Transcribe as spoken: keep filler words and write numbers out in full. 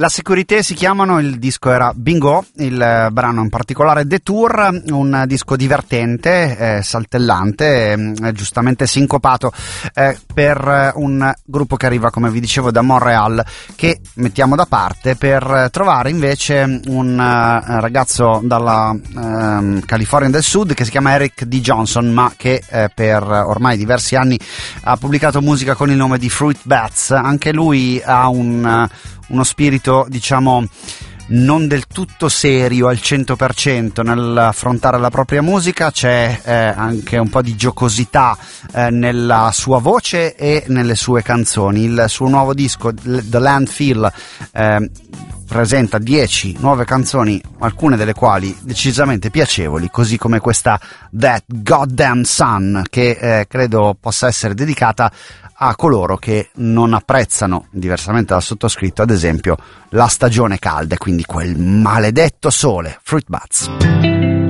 La Sécurité si chiamano, il disco era Bingo, il brano in particolare Detour, un disco divertente, eh, saltellante, eh, giustamente sincopato, eh, per un gruppo che arriva, come vi dicevo, da Montreal, che mettiamo da parte per trovare invece un uh, ragazzo dalla uh, California del Sud che si chiama Eric D. Johnson, ma che eh, per ormai diversi anni ha pubblicato musica con il nome di Fruit Bats. Anche lui ha un... Uh, uno spirito, diciamo, non del tutto serio al cento per cento nell'affrontare la propria musica. C'è eh, anche un po' di giocosità eh, nella sua voce e nelle sue canzoni. Il suo nuovo disco, The Landfill, eh, presenta dieci nuove canzoni, alcune delle quali decisamente piacevoli, così come questa That Goddamn Sun, che eh, credo possa essere dedicata a coloro che non apprezzano, diversamente dal sottoscritto, ad esempio, la stagione calda e quindi quel maledetto sole. Fruit Bats.